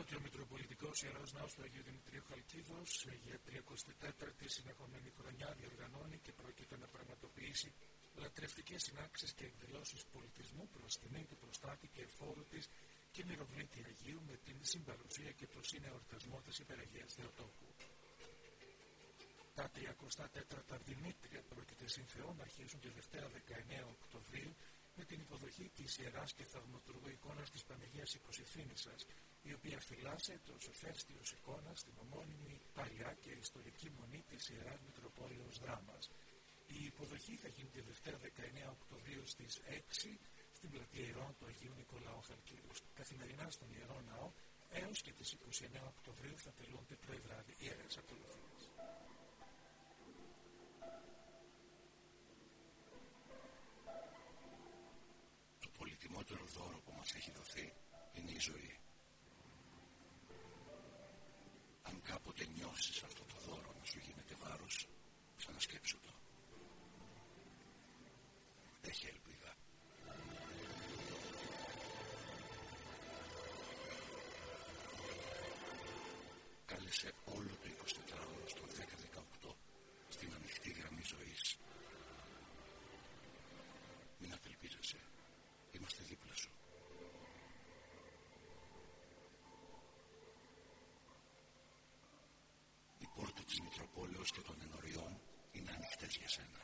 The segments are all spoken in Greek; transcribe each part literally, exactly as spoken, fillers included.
ότι ο Μητροπολιτικός Ιερός Ναός του Αγίου Δημητρίου Χαλκίδος για τριακοστή τέταρτη συνεχόμενη χρονιά διοργανώνει και πρόκειται να πραγματοποιήσει λατρευτικές συνάξεις και εκδηλώσεις πολιτισμού προς τιμή του προστάτη και εφόρου της και μυροβλήτη Αγίου με την συμπαρουσία και το συνεορτασμό της Υπεραγίας Θεοτόκου. Τα τριακοστά τέταρτα Δημήτρια πρόκειται συν Θεό να αρχίσουν τη Δευτέρα δεκαεννέα Οκτωβρίου με την υποδοχή της Ιεράς και Θαυματουργού εικόνας της Παναγίας Οικοσυφήνισσας, η οποία φυλάσσεται ως εφαίστειος εικόνα στην ομώνυμη παλιά και ιστορική μονή της Ιεράς Μητροπόλεως Δράμας. Η υποδοχή θα γίνει τη Δευτέρα δεκαεννέα Οκτωβρίου στις έξι στην πλατεία Ιερών του Αγίου Νικολάου Χαλκίδους. Καθημερινά στον Ιερό Ναό έως και τις είκοσι εννέα Οκτωβρίου θα τελούνται πρωί-βράδυ ιερές ακολουθίες. Το πολυτιμότερο δώρο που μας έχει δοθεί είναι η ζωή. Αν κάποτε νιώσεις αυτό το δώρο να σου γίνεται βάρος, ξανασκέψου το. Έχει ελπίδα. Κάλεσε όλο το εικοσιτετράωρο στο δέκα δεκαοκτώ στην ανοιχτή γραμμή ζωής. Μην απελπίζεσαι. Είμαστε δίπλα σου. Η πόρτα της Μητροπόλεως και των ενωριών είναι ανοιχτές για σένα.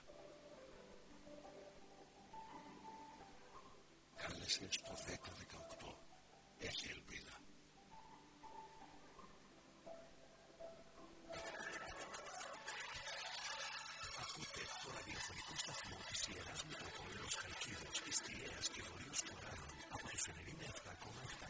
Κάλεσε στο δέκα δεκαοκτώ. Έχει ελπίδα. Ακούτε το ραδιοφωνικό σταθμό της Ιεράς Μητροπόλεως Χαλκίδος, Ιστιαίας και Βορείους Κοράρων από τους ενενήντα επτά κόμμα επτά.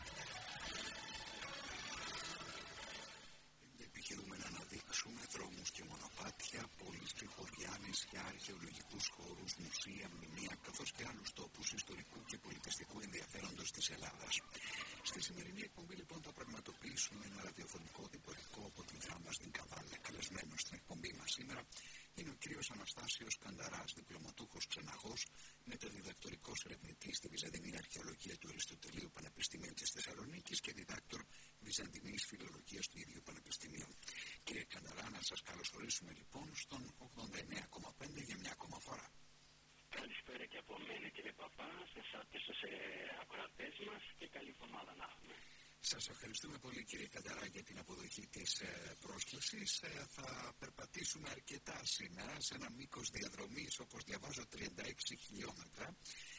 Επιχειρούμε να αναδείξουμε δρόμους και μονοπάτια, πόλεις και χωριά, νησιά, αρχαιολογικούς χώρους, μουσεία, μνημεία, καθώς και άλλους τόπους ιστορικού και πολιτιστικού ενδιαφέροντος της Ελλάδας. Στη σημερινή εκπομπή λοιπόν θα πραγματοποιήσουμε ένα ραδιοφωνικό διπορικό από την Δράμα στην Καβάλα. Καλεσμένος στην εκπομπή μας σήμερα είναι ο κύριος Αναστάσιος Κανταράς, διπλωματούχος ξεναγός, μεταδιδακτορικός ερευνητής στη Βυζαντινή Αρχαιολογία του Αριστοτελείου Πανεπιστημίου της Θεσσαλονίκης και διδάκτορ Βυζαντινής Φιλολογίας του ίδιου Πανεπιστημίου. Κύριε Κανταρά, να σας καλωσορίσουμε λοιπόν στον ογδόντα εννέα κόμμα πέντε για μια ακόμα φορά. Καλησπέρα και από μένα κύριε Παπά, σε εσάς και στους ακροατές μας και καλή εβδομάδα να έχουμε. Σας ευχαριστούμε πολύ κύριε Κανταρά για την αποδοχή της ε, πρόσκλησης. Ε, θα περπατήσουμε αρκετά σήμερα σε ένα μήκος διαδρομής, όπως διαβάζω, τριάντα έξι χιλιόμετρα,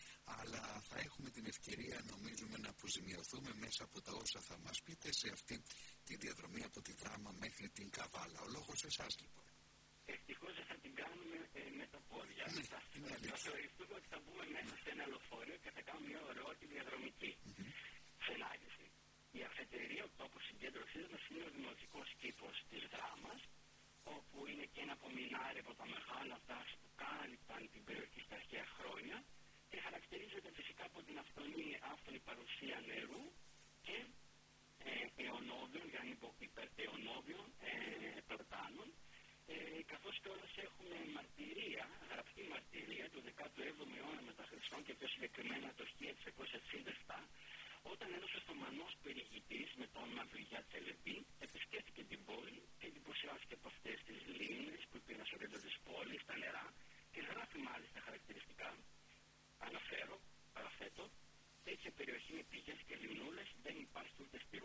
αλλά θα έχουμε την ευκαιρία νομίζουμε να αποζημιωθούμε μέσα από τα όσα θα μας πείτε σε αυτή τη διαδρομή από τη Δράμα μέχρι την Καβάλα. Ο λόγος σε εσάς λοιπόν. Ευτυχώς δεν θα την κάνουμε ε, με τα πόδια. Ναι, θα, θα θεωρηθούμε ότι θα μπούμε μέσα σε ένα λεωφορείο και θα κάνουμε μια ωραιότητα διαδρομική. Mm-hmm. Σενάριση. Η αφετηρία, ο τόπος συγκέντρωσής μας, είναι ο δημοτικός κήπος της Δράμας, όπου είναι και ένα απομεινάρι από τα μεγάλα δάση που κάλυπταν την περιοχή στα αρχαία χρόνια και χαρακτηρίζεται φυσικά από την αυτονή, άφθονη παρουσία νερού και ε, αιωνόβιων, για να μην πω υπεραιωνόβιων ε, πλωτάνων. Ε, καθώς και όλες έχουμε μαρτυρία, γραπτή μαρτυρία του δέκατου έβδομου αιώνα μετά Χριστόν και πιο συγκεκριμένα το χίλια εξακόσια εξήντα επτά, όταν ένας Οθωμανός περιηγητής με το όνομα Βιλιά Τσελεπή επισκέφθηκε την πόλη και εντυπωσιάστηκε από αυτές τις λίμνες που υπήρχαν στο κέντρο της πόλης, τα νερά, και γράφει μάλιστα χαρακτηριστικά. Αναφέρω, παραθέτω, τέτοια περιοχή με πηγές και λιμνούλες δεν υπάρχει ούτε στη